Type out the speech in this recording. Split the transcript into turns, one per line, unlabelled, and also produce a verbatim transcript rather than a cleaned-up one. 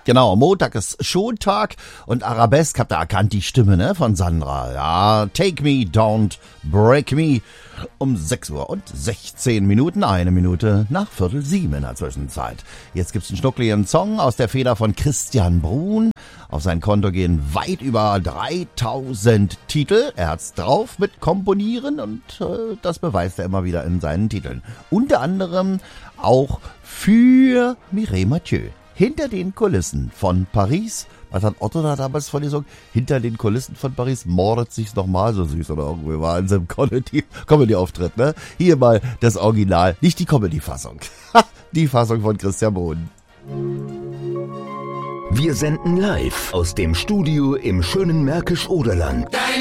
Genau, Montag ist Schontag und Arabesk, habt ihr erkannt, die Stimme, ne, von Sandra. Ja, Take Me, Don't Break Me. Um sechs Uhr und sechzehn Minuten, eine Minute nach Viertel sieben in der Zwischenzeit. Jetzt gibt's einen schnuckligen Song aus der Feder von Christian Brun. Auf sein Konto gehen weit über dreitausend Titel. Er hat's drauf mit Komponieren und äh, das beweist er immer wieder in seinen Titeln. Unter anderem auch für Mireille Mathieu. Hinter den Kulissen von Paris. Was hat Otto da damals vorgesungen? Hinter den Kulissen von Paris mordet sich's nochmal so süß oder irgendwie war in seinem Comedy-Auftritt, ne? Hier mal das Original, nicht die Comedy-Fassung. Die Fassung von Christian Brun.
Wir senden live aus dem Studio im schönen Märkisch-Oderland.